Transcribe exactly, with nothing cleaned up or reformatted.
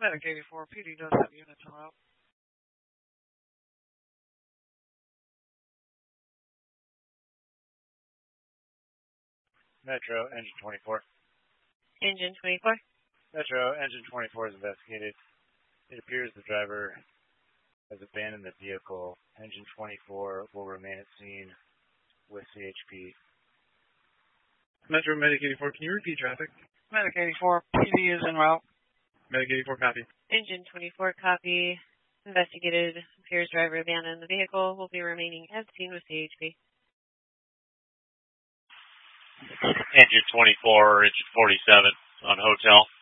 Medic eighty-four, P D does have units en route. Metro, engine twenty-four. Engine twenty-four. Metro, engine twenty-four is investigated. It appears the driver has abandoned the vehicle. Engine twenty-four will remain at scene with C H P. Metro, Medic eighty-four, can you repeat traffic? Medic eighty-four, P D is en route. Medic eighty-four, copy. Engine twenty-four, copy. Investigated. Appears driver abandoned the vehicle. Will be remaining at scene with C H P. Engine twenty-four, engine forty-seven on hotel.